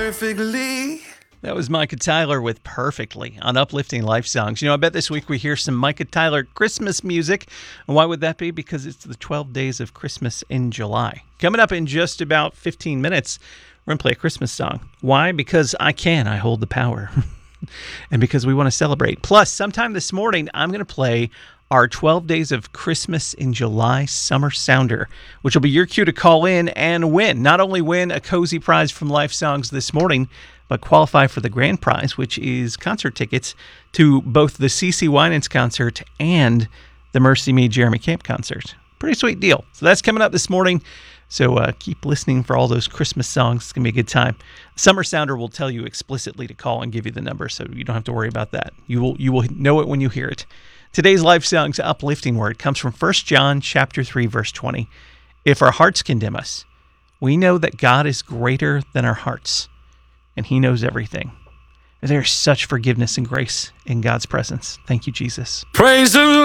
perfectly. That was Micah Tyler with Perfectly on Uplifting Life Songs. You know, I bet this week we hear some Micah Tyler Christmas music. And why would that be? Because it's the 12 days of Christmas in July. Coming up in just about 15 minutes, we're going to play a Christmas song. Why? Because I hold the power. And because we want to celebrate. Plus, sometime this morning, I'm going to play our 12 Days of Christmas in July Summer Sounder, which will be your cue to call in and win. Not only win a cozy prize from Life Songs this morning, but qualify for the grand prize, which is concert tickets to both the CeCe Winans concert and the Mercy Me Jeremy Camp concert. Pretty sweet deal. So that's coming up this morning. So keep listening for all those Christmas songs. It's going to be a good time. Summer Sounder will tell you explicitly to call and give you the number, so you don't have to worry about that. You will know it when you hear it. Today's Life Songs uplifting word comes from 1 John chapter 3, verse 20. If our hearts condemn us, we know that God is greater than our hearts, and He knows everything. There's such forgiveness and grace in God's presence. Thank you, Jesus. Praise the